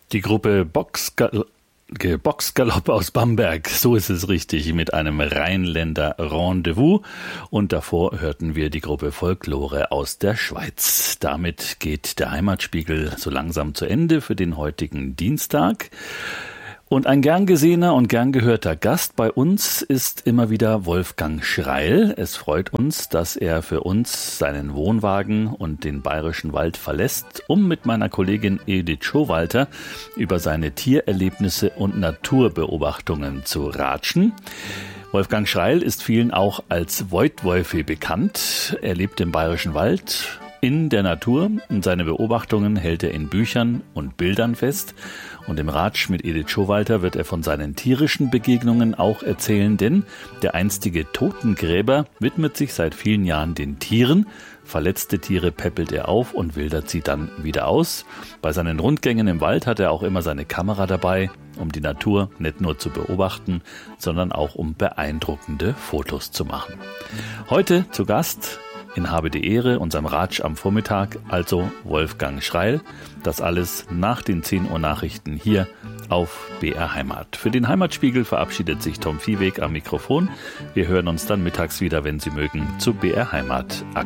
Die Gruppe Boxgalopp aus Bamberg, so ist es richtig, mit einem Rheinländer Rendezvous. Und davor hörten wir die Gruppe Folklore aus der Schweiz. Damit geht der Heimatspiegel so langsam zu Ende für den heutigen Dienstag. Und ein gern gesehener und gern gehörter Gast bei uns ist immer wieder Wolfgang Schreil. Es freut uns, dass er für uns seinen Wohnwagen und den Bayerischen Wald verlässt, um mit meiner Kollegin Edith Schowalter über seine Tiererlebnisse und Naturbeobachtungen zu ratschen. Wolfgang Schreil ist vielen auch als Woitwolfi bekannt. Er lebt im Bayerischen Wald, in der Natur, und seine Beobachtungen hält er in Büchern und Bildern fest. Und im Ratsch mit Edith Schowalter wird er von seinen tierischen Begegnungen auch erzählen, denn der einstige Totengräber widmet sich seit vielen Jahren den Tieren. Verletzte Tiere päppelt er auf und wildert sie dann wieder aus. Bei seinen Rundgängen im Wald hat er auch immer seine Kamera dabei, um die Natur nicht nur zu beobachten, sondern auch um beeindruckende Fotos zu machen. Heute zu Gast in Habe die Ehre, unserem Ratsch am Vormittag, also Wolfgang Schreil. Das alles nach den 10 Uhr Nachrichten hier auf BR Heimat. Für den Heimatspiegel verabschiedet sich Tom Viehweg am Mikrofon. Wir hören uns dann mittags wieder, wenn Sie mögen, zu BR Heimat aktuell.